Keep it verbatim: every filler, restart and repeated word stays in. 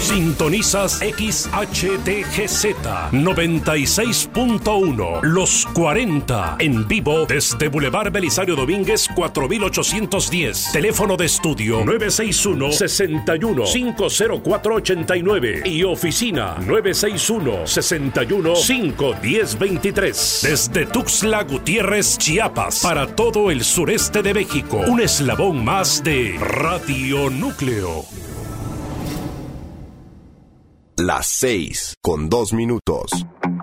Sintonizas X H T G Z noventa y seis punto uno, Los cuarenta, en vivo desde Boulevard Belisario Domínguez cuatro mil ochocientos diez. Teléfono de estudio nueve seis uno, seis uno, cinco cero cuatro, ocho nueve y oficina nueve seis uno, seis uno, cinco uno cero, dos tres. Desde Tuxtla Gutiérrez, Chiapas, para todo el sureste de México, un eslabón más de Radio Núcleo. Las seis con dos minutos.